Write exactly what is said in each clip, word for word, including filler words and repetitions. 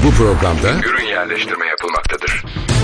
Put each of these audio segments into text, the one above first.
Bu programda ürün yerleştirme yapılmaktadır.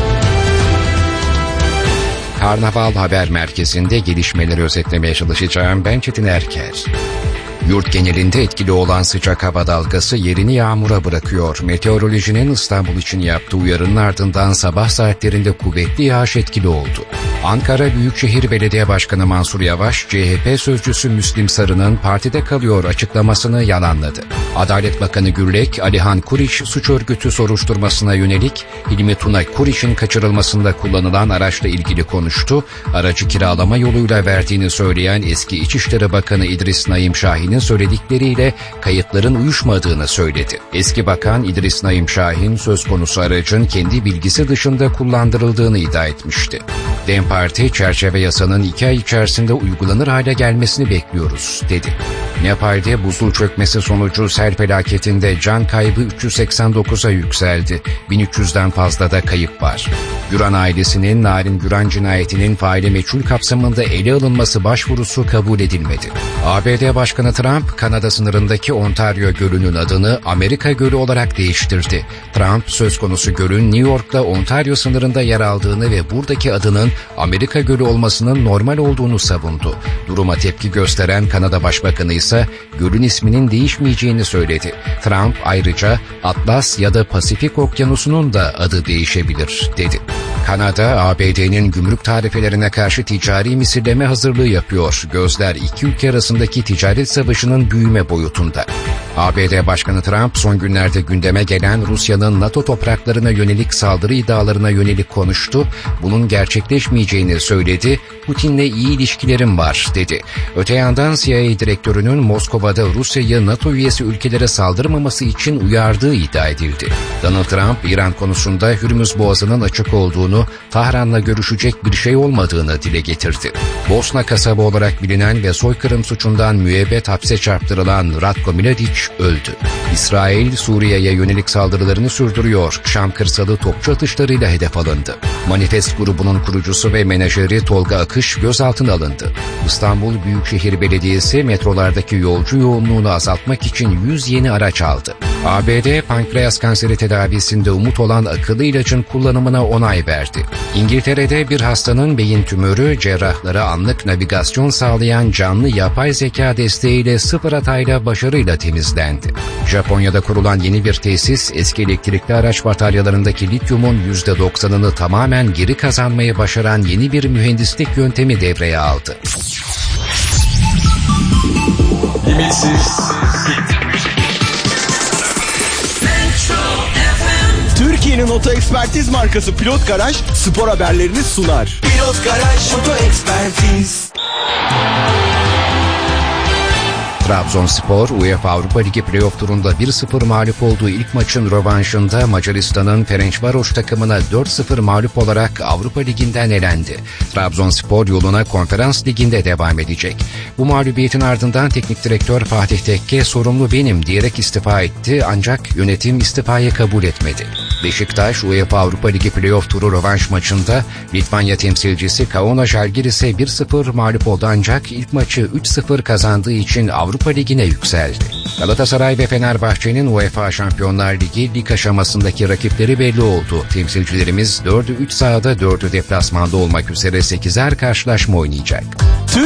Karnaval Haber Merkezi'nde gelişmeleri özetlemeye çalışacağım. Ben Çetin Erker. Yurt genelinde etkili olan sıcak hava dalgası yerini yağmura bırakıyor. Meteorolojinin İstanbul için yaptığı uyarının ardından sabah saatlerinde kuvvetli yağış etkili oldu. Ankara Büyükşehir Belediye Başkanı Mansur Yavaş, C H P sözcüsü Müslim Sarı'nın partide kalıyor açıklamasını yalanladı. Adalet Bakanı Gürlek, Alihan Kuriş suç örgütü soruşturmasına yönelik Hilmi Tuna Kuriş'in kaçırılmasında kullanılan araçla ilgili konuştu. Aracı kiralama yoluyla verdiğini söyleyen eski İçişleri Bakanı İdris Naim Şahin'in söyledikleriyle kayıtların uyuşmadığını söyledi. Eski Bakan İdris Naim Şahin söz konusu aracın kendi bilgisi dışında kullandırıldığını iddia etmişti. DEM Parti, çerçeve yasanın iki ay içerisinde uygulanır hale gelmesini bekliyoruz, dedi. Nepal'de buzul çökmesi sonucu sel felaketinde can kaybı üç yüz seksen dokuza yükseldi. bin üç yüzden fazla da kayıp var. Güran ailesinin Narin Güran cinayetinin faili meçhul kapsamında ele alınması başvurusu kabul edilmedi. A B D Başkanı Trump, Kanada sınırındaki Ontario Gölü'nün adını Amerika Gölü olarak değiştirdi. Trump, söz konusu gölün New York'la Ontario sınırında yer aldığını ve buradaki adının Amerika Gölü olmasının normal olduğunu savundu. Duruma tepki gösteren Kanada Başbakanı ise gölün isminin değişmeyeceğini söyledi. Trump ayrıca Atlas ya da Pasifik Okyanusu'nun da adı değişebilir, dedi. Kanada, A B D'nin gümrük tarifelerine karşı ticari misilleme hazırlığı yapıyor. Gözler iki ülke arasındaki ticaret savaşının büyüme boyutunda. A B D Başkanı Trump son günlerde gündeme gelen Rusya'nın NATO topraklarına yönelik saldırı iddialarına yönelik konuştu. Bunun gerçekleşmeyeceğini söyledi. Putin'le iyi ilişkilerim var, dedi. Öte yandan C I A direktörünün Moskova'da Rusya'yı NATO üyesi ülkelere saldırmaması için uyardığı iddia edildi. Donald Trump, İran konusunda Hürmüz Boğazı'nın açık olduğunu, Tahran'la görüşecek bir şey olmadığını dile getirdi. Bosna kasabı olarak bilinen ve soykırım suçundan müebbet hapse çarptırılan Ratko Mladic öldü. İsrail, Suriye'ye yönelik saldırılarını sürdürüyor. Şam kırsalı topçu atışlarıyla hedef alındı. Manifest grubunun kurucusu ve menajeri Tolga Akış gözaltına alındı. İstanbul Büyükşehir Belediyesi metrolardaki yolcu yoğunluğunu azaltmak için yüz yeni araç aldı. A B D, pankreas kanseri tedavisinde umut olan akıllı ilacın kullanımına onay verdi. İngiltere'de bir hastanın beyin tümörü cerrahlara anlık navigasyon sağlayan canlı yapay zeka desteğiyle sıfır hatayla başarıyla temizlendi. Japonya'da kurulan yeni bir tesis, eski elektrikli araç bataryalarındaki lityumun yüzde doksanını tamamen geri kazanmayı başaran yeni bir mühendislik yöntemi devreye aldı. Türkiye'nin oto ekspertiz markası Pilot Garaj spor haberlerini sunar. Pilot Garaj Oto Ekspertiz. Trabzonspor, UEFA Avrupa Ligi playoff turunda bir sıfır mağlup olduğu ilk maçın rövanşında Macaristan'ın Ferencvaros takımına dört sıfır mağlup olarak Avrupa Ligi'nden elendi. Trabzonspor yoluna Konferans Ligi'nde devam edecek. Bu mağlubiyetin ardından teknik direktör Fatih Tekke sorumlu benim diyerek istifa etti, ancak yönetim istifayı kabul etmedi. Beşiktaş, UEFA Avrupa Ligi playoff turu rövanş maçında Litvanya temsilcisi Kaunas Žalgiris'e bir sıfır mağlup oldu, ancak ilk maçı üç sıfır kazandığı için Avrupa Ligi'ne yükseldi. Galatasaray ve Fenerbahçe'nin UEFA Şampiyonlar Ligi lig aşamasındaki rakipleri belli oldu. Temsilcilerimiz dördü üç sahada dördü deplasmanda olmak üzere sekizer karşılaşma oynayacak.